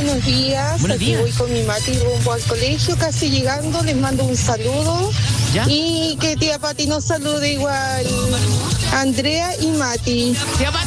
buenos días. Buenos Aquí días. voy con mi Mati rumbo al colegio, casi llegando. Les mando un saludo. ¿Ya? Y que tía Pati nos salude igual. Andrea y Mati. Tía Pati,